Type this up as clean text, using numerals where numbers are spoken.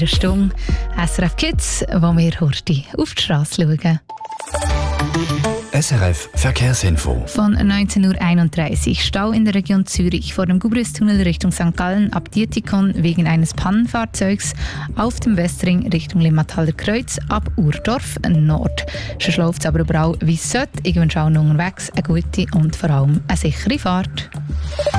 Eine Stunde SRF Kids, wo wir heute auf die Straße schauen. SRF Verkehrsinfo. Von 19:31 Uhr Stau in der Region Zürich vor dem Gubristunnel Richtung St. Gallen ab Dietikon wegen eines Pannenfahrzeugs, auf dem Westring Richtung Limmathaler Kreuz ab Urdorf Nord. Schon läuft es aber überall wie es sollte. Ich wünsche allen unterwegs eine gute und vor allem eine sichere Fahrt.